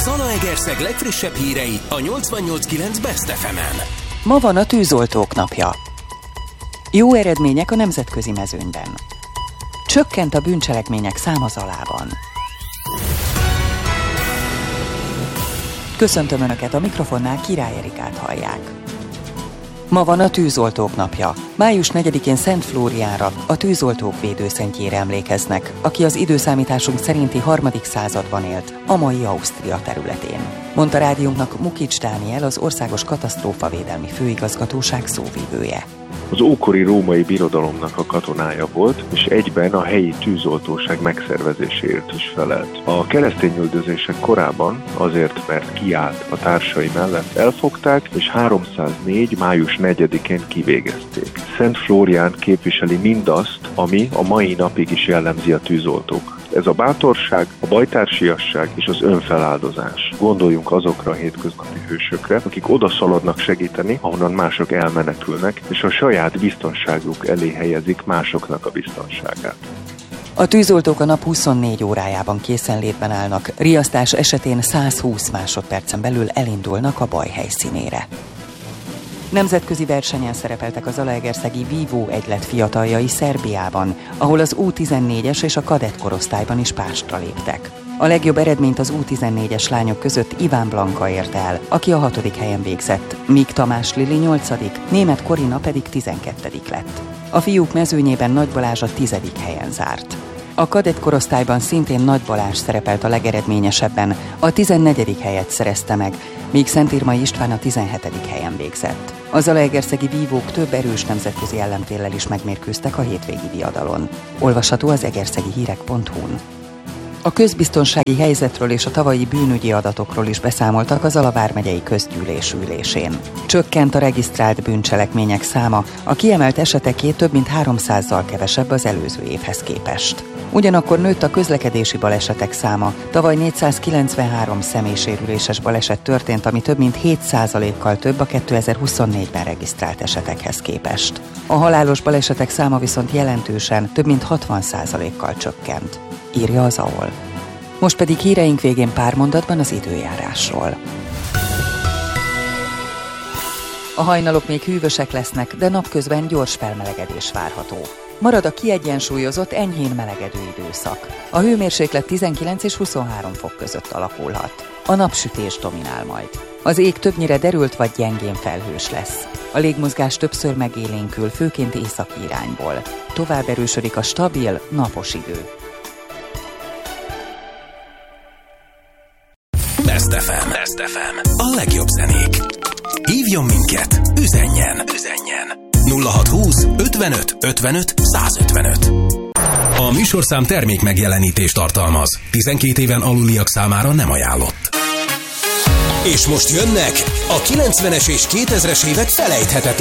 Zalaegerszeg legfrissebb hírei a 88.9 Best FM-en. Ma van a tűzoltók napja. Jó eredmények a nemzetközi mezőnyben. Csökkent a bűncselekmények száma Zalában. Köszöntöm Önöket, a mikrofonnál Király Erikát hallják. Ma van a tűzoltók napja. Május 4-én Szent Flóriánra, a tűzoltók védőszentjére emlékeznek, aki az időszámításunk szerinti 3. században élt, a mai Ausztria területén. Mondta rádiónknak Mukics Dániel, az Országos Katasztrófavédelmi Főigazgatóság szóvivője. Az ókori római birodalomnak a katonája volt, és egyben a helyi tűzoltóság megszervezéséért is felelt. A keresztényüldözések korában azért, mert kiállt a társai mellett, elfogták, és 304. május 4-én kivégezték. Szent Flórián képviseli mindazt, ami a mai napig is jellemzi a tűzoltók. Ez a bátorság, a bajtársiasság és az önfeláldozás. Gondoljunk azokra a hétköznapi hősökre, akik odaszaladnak segíteni, ahonnan mások elmenekülnek, és a saját biztonságuk elé helyezik másoknak a biztonságát. A tűzoltók a nap 24 órájában készenlétben állnak, riasztás esetén 120 másodpercen belül elindulnak a baj helyszínére. Nemzetközi versenyen szerepeltek az zalaegerszegi Vívó egylet fiataljai Szerbiában, ahol az U14-es és a kadett korosztályban is pástra léptek. A legjobb eredményt az U14-es lányok között Iván Blanka érte el, aki a 6. helyen végzett, míg Tamás Lili 8., Németh Korina pedig 12. lett. A fiúk mezőnyében Nagy Balázs a 10. helyen zárt. A kadett korosztályban szintén Nagy Balázs szerepelt a legeredményesebben, a 14. helyet szerezte meg, míg Szentírmai István a 17. helyen végzett. A zalaegerszegi vívók több erős nemzetközi ellenféllel is megmérkőztek a hétvégi diadalon. Olvasható az egerszegihírek.hu-n. A közbiztonsági helyzetről és a tavalyi bűnügyi adatokról is beszámoltak a Zala vármegyei közgyűlés ülésén. Csökkent a regisztrált bűncselekmények száma, a kiemelt eseteké több mint 300-zal kevesebb az előző évhez képest. Ugyanakkor nőtt a közlekedési balesetek száma. Tavaly 493 személysérüléses baleset történt, ami több mint 7%-kal több a 2024-ben regisztrált esetekhez képest. A halálos balesetek száma viszont jelentősen, több mint 60%-kal csökkent, írja az AOL. Most pedig híreink végén pár mondatban az időjárásról. A hajnalok még hűvösek lesznek, de napközben gyors felmelegedés várható. Marad a kiegyensúlyozott, enyhén melegedő időszak. A hőmérséklet 19 és 23 fok között alakulhat. A napsütés dominál majd. Az ég többnyire derült vagy gyengén felhős lesz. A légmozgás többször megélénkül, főként északi irányból. Tovább erősödik a stabil, napos idő. Best FM. Best FM. A legjobb zenék. Hívjon minket, üzenjen. 0620 55 55 155. A műsorszám termék megjelenítést tartalmaz. 12 éven aluliak számára nem ajánlott. És most jönnek a 90-es és 2000-es évek felejthetetlen